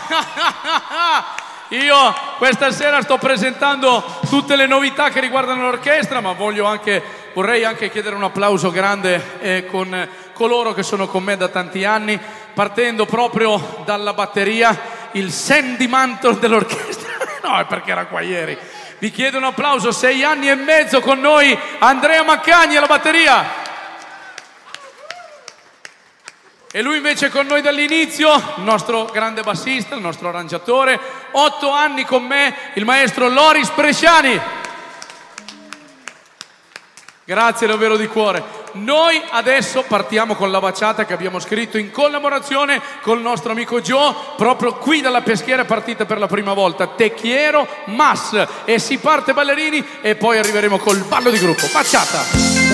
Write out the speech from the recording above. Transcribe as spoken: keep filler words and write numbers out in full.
Io questa sera sto presentando tutte le novità che riguardano l'orchestra, ma voglio anche, vorrei anche chiedere un applauso grande eh, con coloro che sono con me da tanti anni, partendo proprio dalla batteria, il Sandy Mantle dell'orchestra. No, è perché era qua ieri. Vi chiedo un applauso, sei anni e mezzo con noi, Andrea Maccagni alla batteria. E lui invece con noi dall'inizio, il nostro grande bassista, il nostro arrangiatore, otto anni con me, il maestro Loris Bresciani. Grazie davvero di cuore. Noi adesso partiamo con la baciata che abbiamo scritto in collaborazione con il nostro amico Joe, proprio qui dalla Peschiera è partita per la prima volta, Te quiero más, e si parte ballerini e poi arriveremo col ballo di gruppo. Baciata!